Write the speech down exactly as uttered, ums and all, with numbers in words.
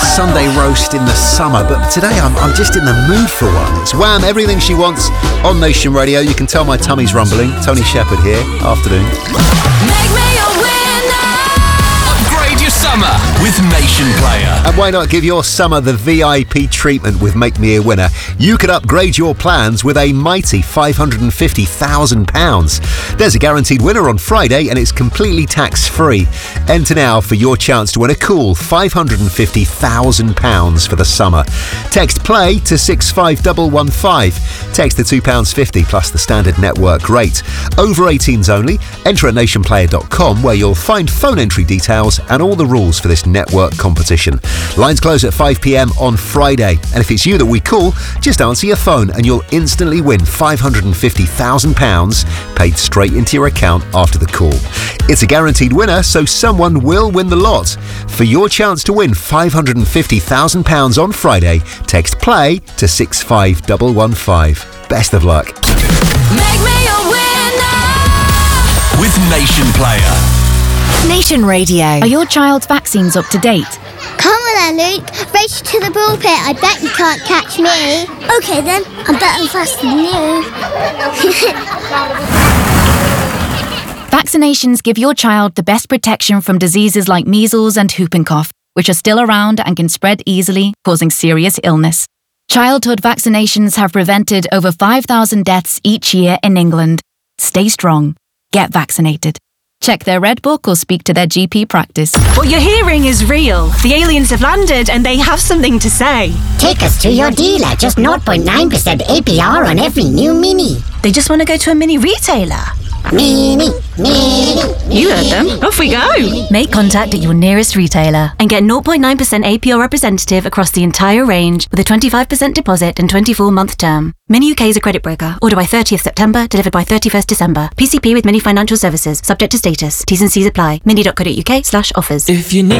Sunday roast in the summer, but today I'm, I'm just in the mood for one. It's Wham! Everything She Wants on Nation Radio. You can tell my tummy's rumbling. Tony Shepherd here. Afternoon. Make me a winner. Upgrade your summer with Nation Player. And why not give your summer the V I P treatment with Make Me a Winner? You could upgrade your plans with a mighty five hundred fifty thousand pounds. There's a guaranteed winner on Friday and it's completely tax-free. Enter now for your chance to win a cool five hundred fifty thousand pounds for the summer. Text PLAY to six five one one five. Text the two pounds fifty plus the standard network rate. Over eighteens only. Enter at nation player dot com where you'll find phone entry details and all the rules for this network competition. Lines close at five p m on Friday. And if it's you that we call, just answer your phone and you'll instantly win five hundred fifty thousand pounds paid straight into your account after the call. It's a guaranteed winner, so someone will win the lot. For your chance to win five hundred fifty thousand pounds on Friday, text PLAY to six five one one five. Best of luck. Make me a winner. With Nation Player. Nation Radio. Are your child's vaccines up to date? Come on then, Luke. Race to the pulpit. I bet you can't catch me. Okay then. I'm better and faster than you. Vaccinations give your child the best protection from diseases like measles and whooping cough, which are still around and can spread easily, causing serious illness. Childhood vaccinations have prevented over five thousand deaths each year in England. Stay strong. Get vaccinated. Check their Red Book or speak to their G P practice. What you're hearing is real. The aliens have landed and they have something to say. Take us to your dealer. Just zero point nine percent A P R on every new Mini. They just want to go to a mini retailer. Mini, Mini. You heard them. Off we go. Make contact at your nearest retailer and get zero point nine percent A P R representative across the entire range with a twenty-five percent deposit and twenty-four month term. Mini U K is a credit broker. Order by thirtieth September, delivered by thirty-first December. P C P with Mini Financial Services. Subject to status. T's and C's apply. mini dot co dot uk slash offers. If you need